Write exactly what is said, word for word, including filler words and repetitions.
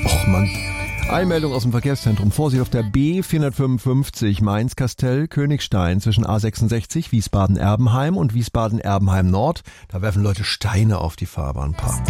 Och Mann. Eilmeldung aus dem Verkehrszentrum. Vorsicht auf der B vierhundertfünfundfünfzig Mainz-Kastell-Königstein zwischen A sechsundsechzig Wiesbaden-Erbenheim und Wiesbaden-Erbenheim Nord. Da werfen Leute Steine auf die Fahrbahn.